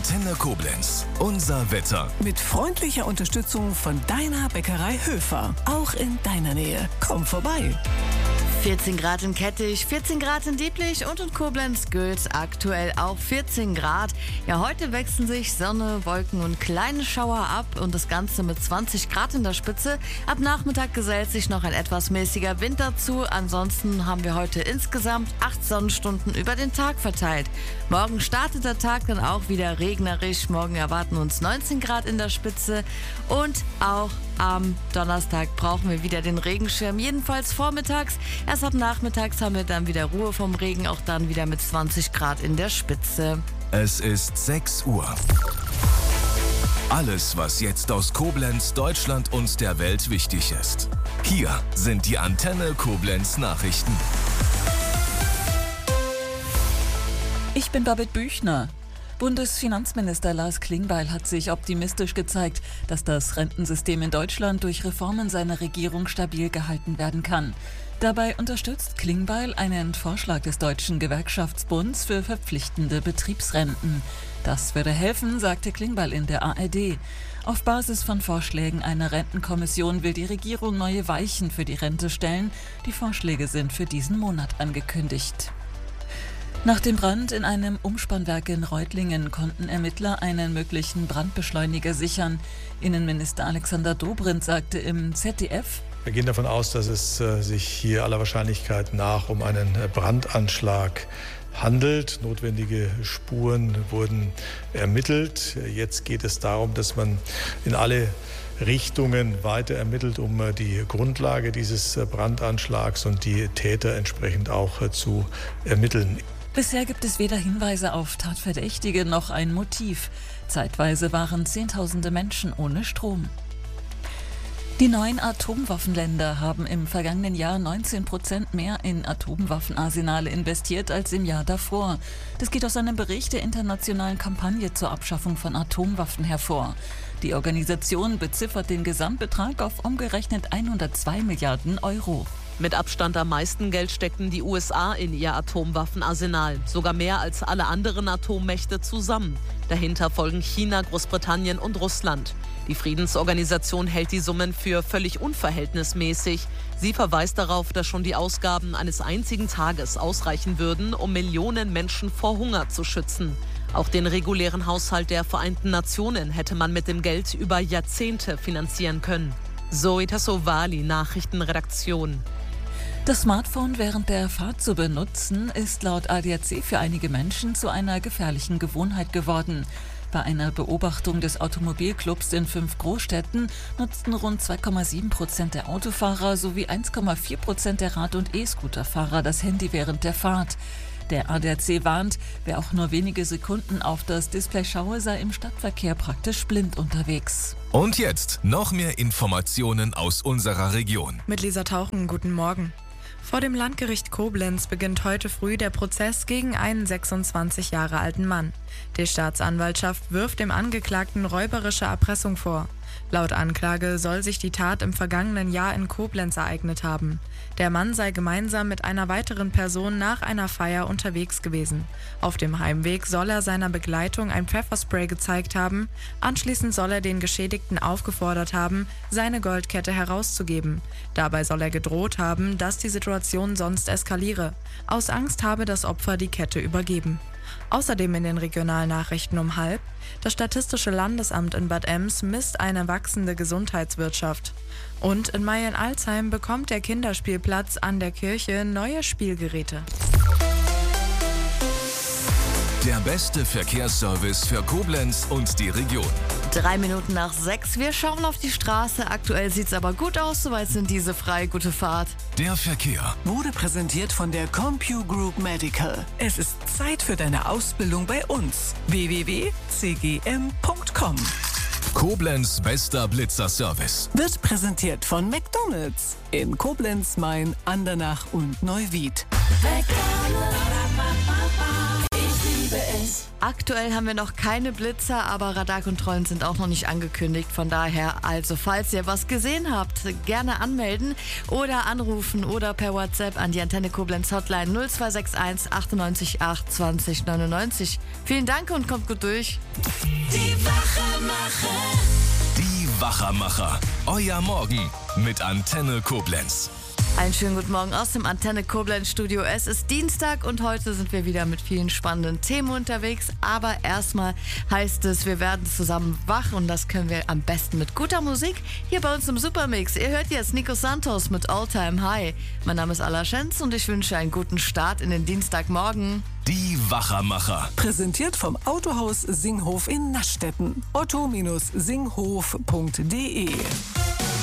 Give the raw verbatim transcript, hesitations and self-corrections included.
Antenne Koblenz. Unser Wetter. Mit freundlicher Unterstützung von deiner Bäckerei Höfer. Auch in deiner Nähe. Komm vorbei. vierzehn Grad in Kettich, vierzehn Grad in Dieblich und in Koblenz gilt aktuell auch vierzehn Grad. Ja, heute wechseln sich Sonne, Wolken und kleine Schauer ab und das Ganze mit zwanzig Grad in der Spitze. Ab Nachmittag gesellt sich noch ein etwas mäßiger Wind dazu. Ansonsten haben wir heute insgesamt acht Sonnenstunden über den Tag verteilt. Morgen startet der Tag dann auch wieder regnerisch. Morgen erwarten uns neunzehn Grad in der Spitze und auch am Donnerstag brauchen wir wieder den Regenschirm, jedenfalls vormittags. Erst ab nachmittags haben wir dann wieder Ruhe vom Regen, auch dann wieder mit zwanzig Grad in der Spitze. Es ist sechs Uhr. Alles, was jetzt aus Koblenz, Deutschland und der Welt wichtig ist. Hier sind die Antenne Koblenz Nachrichten. Ich bin Babette Büchner. Bundesfinanzminister Lars Klingbeil hat sich optimistisch gezeigt, dass das Rentensystem in Deutschland durch Reformen seiner Regierung stabil gehalten werden kann. Dabei unterstützt Klingbeil einen Vorschlag des Deutschen Gewerkschaftsbunds für verpflichtende Betriebsrenten. Das würde helfen, sagte Klingbeil in der A R D. Auf Basis von Vorschlägen einer Rentenkommission will die Regierung neue Weichen für die Rente stellen. Die Vorschläge sind für diesen Monat angekündigt. Nach dem Brand in einem Umspannwerk in Reutlingen konnten Ermittler einen möglichen Brandbeschleuniger sichern. Innenminister Alexander Dobrindt sagte im Z D F: Wir gehen davon aus, dass es äh, sich hier aller Wahrscheinlichkeit nach um einen Brandanschlag handelt. Notwendige Spuren wurden ermittelt. Jetzt geht es darum, dass man in alle Richtungen weiter ermittelt, um äh, die Grundlage dieses äh, Brandanschlags und die Täter entsprechend auch äh, zu ermitteln. Bisher gibt es weder Hinweise auf Tatverdächtige noch ein Motiv. Zeitweise waren Zehntausende Menschen ohne Strom. Die neuen Atomwaffenländer haben im vergangenen Jahr neunzehn Prozent mehr in Atomwaffenarsenale investiert als im Jahr davor. Das geht aus einem Bericht der internationalen Kampagne zur Abschaffung von Atomwaffen hervor. Die Organisation beziffert den Gesamtbetrag auf umgerechnet hundertzwei Milliarden Euro. Mit Abstand am meisten Geld steckten die U S A in ihr Atomwaffenarsenal, sogar mehr als alle anderen Atommächte zusammen. Dahinter folgen China, Großbritannien und Russland. Die Friedensorganisation hält die Summen für völlig unverhältnismäßig. Sie verweist darauf, dass schon die Ausgaben eines einzigen Tages ausreichen würden, um Millionen Menschen vor Hunger zu schützen. Auch den regulären Haushalt der Vereinten Nationen hätte man mit dem Geld über Jahrzehnte finanzieren können. Zoe Tassovali, Nachrichtenredaktion. Das Smartphone während der Fahrt zu benutzen, ist laut A D A C für einige Menschen zu einer gefährlichen Gewohnheit geworden. Bei einer Beobachtung des Automobilclubs in fünf Großstädten nutzten rund zwei Komma sieben Prozent der Autofahrer sowie eins Komma vier Prozent der Rad- und E-Scooterfahrer das Handy während der Fahrt. Der A D A C warnt, wer auch nur wenige Sekunden auf das Display schaue, sei im Stadtverkehr praktisch blind unterwegs. Und jetzt noch mehr Informationen aus unserer Region. Mit Lisa Tauchen, guten Morgen. Vor dem Landgericht Koblenz beginnt heute früh der Prozess gegen einen sechsundzwanzig Jahre alten Mann. Die Staatsanwaltschaft wirft dem Angeklagten räuberische Erpressung vor. Laut Anklage soll sich die Tat im vergangenen Jahr in Koblenz ereignet haben. Der Mann sei gemeinsam mit einer weiteren Person nach einer Feier unterwegs gewesen. Auf dem Heimweg soll er seiner Begleitung ein Pfefferspray gezeigt haben. Anschließend soll er den Geschädigten aufgefordert haben, seine Goldkette herauszugeben. Dabei soll er gedroht haben, dass die Situation sonst eskaliere. Aus Angst habe das Opfer die Kette übergeben. Außerdem in den Regionalnachrichten um halb: Das Statistische Landesamt in Bad Ems misst eine wachsende Gesundheitswirtschaft. Und in Mayen-Alzheim bekommt der Kinderspielplatz an der Kirche neue Spielgeräte. Der beste Verkehrsservice für Koblenz und die Region. Drei Minuten nach sechs. Wir schauen auf die Straße. Aktuell sieht's aber gut aus. Soweit sind diese frei. Gute Fahrt. Der Verkehr Wurde präsentiert von der CompuGroup Medical. Es ist Zeit für deine Ausbildung bei uns. w w w punkt c g m punkt com. Koblenz bester Blitzerservice. Wird präsentiert von McDonald's in Koblenz, Main, Andernach und Neuwied. McDonald's, ich liebe es. Aktuell haben wir noch keine Blitzer, aber Radarkontrollen sind auch noch nicht angekündigt. Von daher, also falls ihr was gesehen habt, gerne anmelden oder anrufen oder per WhatsApp an die Antenne Koblenz Hotline null zwei sechs eins achtundneunzig acht zwanzig neunundneunzig. Vielen Dank und kommt gut durch. Die Wachermacher. Die Wachermacher. Euer Morgen mit Antenne Koblenz. Einen schönen guten Morgen aus dem Antenne Koblenz Studio. Es ist Dienstag und heute sind wir wieder mit vielen spannenden Themen unterwegs. Aber erstmal heißt es, wir werden zusammen wach und das können wir am besten mit guter Musik hier bei uns im Supermix. Ihr hört jetzt Nico Santos mit All Time High. Mein Name ist Alla Schenz und ich wünsche einen guten Start in den Dienstagmorgen. Die Wachermacher. Präsentiert vom Autohaus Singhof in Naschstetten. otto Bindestrich singhof punkt de